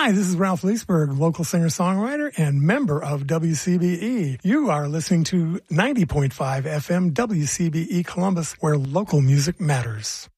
Hi, this is Ralph Leesburg, local singer-songwriter and member of WCBE. You are listening to 90.5 FM WCBE Columbus, where local music matters.